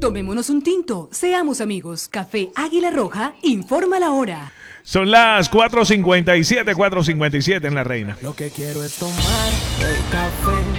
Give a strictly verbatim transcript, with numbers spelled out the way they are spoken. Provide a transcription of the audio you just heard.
Tomémonos un tinto, seamos amigos. Café Águila Roja, informa la hora. Son las cuatro cincuenta y siete, cuatro cincuenta y siete en La Reina. Lo que quiero es tomar el café.